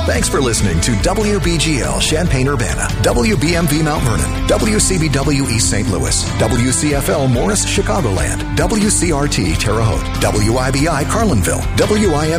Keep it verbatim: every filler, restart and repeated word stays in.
Thanks for listening to W B G L Champaign-Urbana, W B M V Mount Vernon, W C B W East Saint Louis, W C F L Morris Chicagoland, W C R T Terre Haute, W I B I Carlinville, W I M